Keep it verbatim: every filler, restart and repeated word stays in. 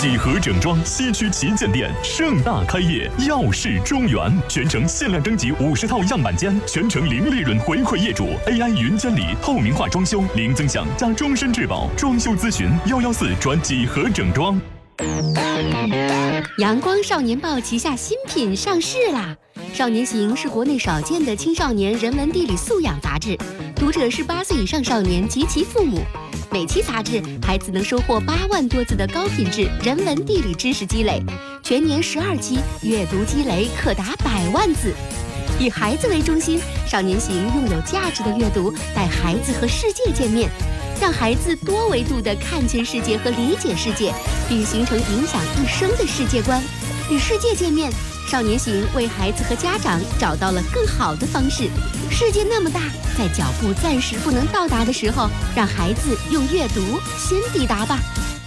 几何整装西区旗舰店盛大开业，耀世庄园，全程限量征集五十套样板间，全程零利润回馈业主 ，A I 云监理，透明化装修，零增享加终身质保。装修咨询幺幺四转几何整装。 阳光少年报旗下新品上市啦！少年行是国内少见的青少年人文地理素养杂志，读者是八岁以上少年及其父母。每期杂志，孩子能收获八万多字的高品质人文地理知识积累，全年十二期，阅读积累可达百万字。以孩子为中心，少年行用有价值的阅读带孩子和世界见面，让孩子多维度地看见世界和理解世界，并形成影响一生的世界观。与世界见面，少年行为孩子和家长找到了更好的方式。世界那么大，在脚步暂时不能到达的时候，让孩子用阅读先抵达吧。